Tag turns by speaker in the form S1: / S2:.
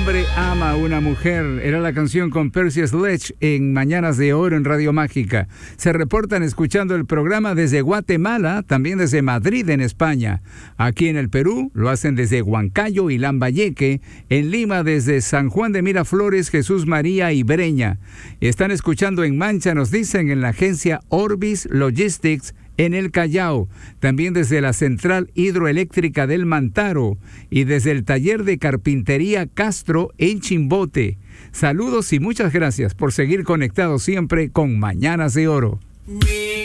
S1: hombre ama a una mujer. Era la canción con Percy Sledge en Mañanas de Oro en Radio Mágica. Se reportan escuchando el programa desde Guatemala, también desde Madrid en España. Aquí en el Perú lo hacen desde Huancayo y Lambayeque. En Lima desde San Juan de Miraflores, Jesús María y Breña. Están escuchando en Mancha, nos dicen, en la agencia Orbis Logistics en el Callao, también desde la Central Hidroeléctrica del Mantaro y desde el Taller de Carpintería Castro en Chimbote. Saludos y muchas gracias por seguir conectados siempre con Mañanas de Oro.